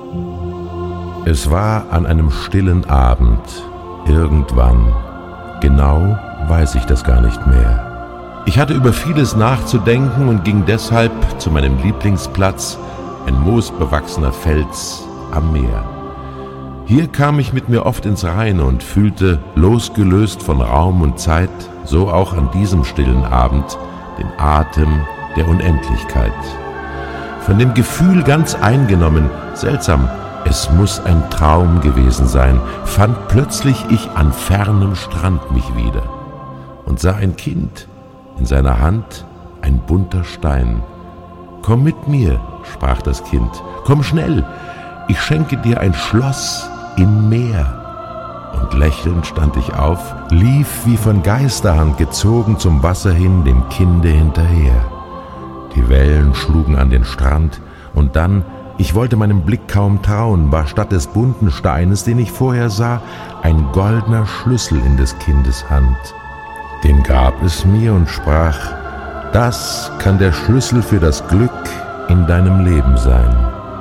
Es war an einem stillen Abend, irgendwann, genau weiß ich das gar nicht mehr. Ich hatte über vieles nachzudenken und ging deshalb zu meinem Lieblingsplatz, ein moosbewachsener Fels am Meer. Hier kam ich mit mir oft ins Reine und fühlte, losgelöst von Raum und Zeit, so auch an diesem stillen Abend, den Atem der Unendlichkeit. Von dem Gefühl ganz eingenommen, seltsam, es muss ein Traum gewesen sein, fand plötzlich ich an fernem Strand mich wieder und sah ein Kind, in seiner Hand ein bunter Stein. »Komm mit mir«, sprach das Kind, »komm schnell, ich schenke dir ein Schloss im Meer.« Und lächelnd stand ich auf, lief wie von Geisterhand gezogen zum Wasser hin, dem Kinde hinterher. Die Wellen schlugen an den Strand, und dann, ich wollte meinem Blick kaum trauen, war statt des bunten Steines, den ich vorher sah, ein goldener Schlüssel in des Kindes Hand. Den gab es mir und sprach: »Das kann der Schlüssel für das Glück in deinem Leben sein.«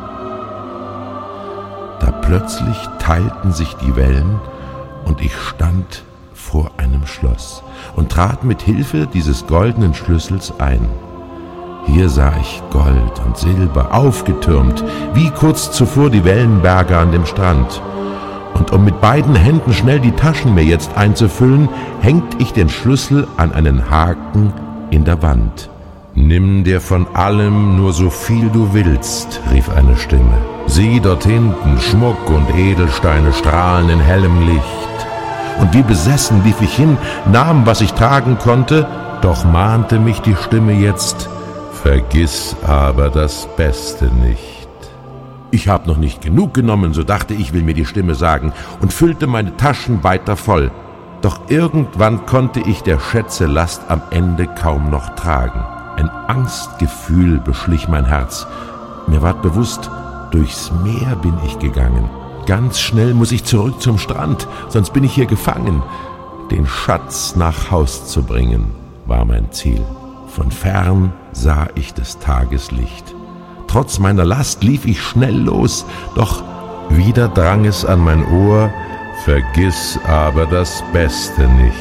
Da plötzlich teilten sich die Wellen und ich stand vor einem Schloss und trat mit Hilfe dieses goldenen Schlüssels ein. Hier sah ich Gold und Silber aufgetürmt, wie kurz zuvor die Wellenberge an dem Strand. Und um mit beiden Händen schnell die Taschen mir jetzt einzufüllen, hängt ich den Schlüssel an einen Haken in der Wand. »Nimm dir von allem nur so viel du willst«, rief eine Stimme. »Sieh dort hinten, Schmuck und Edelsteine strahlen in hellem Licht.« Und wie besessen lief ich hin, nahm, was ich tragen konnte, doch mahnte mich die Stimme jetzt: »Vergiss aber das Beste nicht.« Ich hab noch nicht genug genommen, so dachte ich, will mir die Stimme sagen, und füllte meine Taschen weiter voll. Doch irgendwann konnte ich der Schätze Last am Ende kaum noch tragen. Ein Angstgefühl beschlich mein Herz. Mir ward bewusst, durchs Meer bin ich gegangen. Ganz schnell muss ich zurück zum Strand, sonst bin ich hier gefangen. Den Schatz nach Haus zu bringen, war mein Ziel. Von fern sah ich des Tages Licht. Trotz meiner Last lief ich schnell los, doch wieder drang es an mein Ohr: »Vergiss aber das Beste nicht.«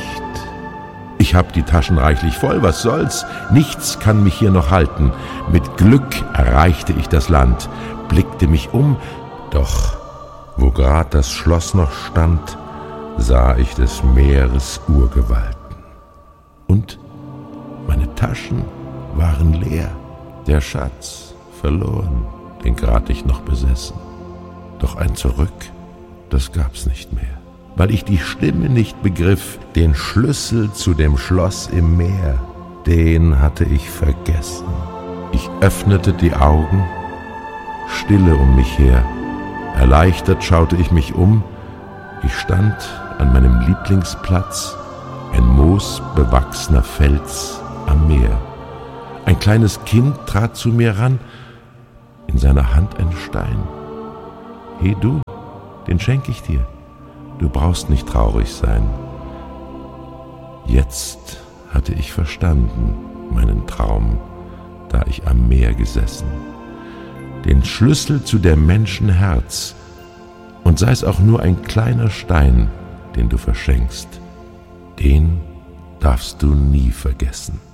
Ich hab die Taschen reichlich voll, was soll's? Nichts kann mich hier noch halten. Mit Glück erreichte ich das Land, blickte mich um, doch wo grad das Schloss noch stand, sah ich des Meeres Urgewalten. Und meine Taschen waren leer, der Schatz verloren, den grad ich noch besessen. Doch ein Zurück, das gab's nicht mehr, weil ich die Stimme nicht begriff. Den Schlüssel zu dem Schloss im Meer, den hatte ich vergessen. Ich öffnete die Augen, Stille um mich her. Erleichtert schaute ich mich um. Ich stand an meinem Lieblingsplatz, ein moosbewachsener Fels am Meer. Ein kleines Kind trat zu mir ran, in seiner Hand ein Stein. »He du, den schenk ich dir, du brauchst nicht traurig sein.« Jetzt hatte ich verstanden meinen Traum, da ich am Meer gesessen. Den Schlüssel zu der Menschen Herz, und sei es auch nur ein kleiner Stein, den du verschenkst, den darfst du nie vergessen.